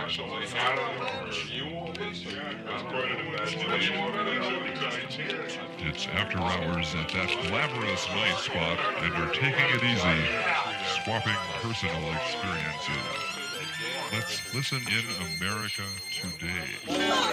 actually out of you want this? Yeah, that's quite an imagination. It's after hours at that glamorous night spot, and you're taking it easy, swapping personal experiences. Let's listen in America today.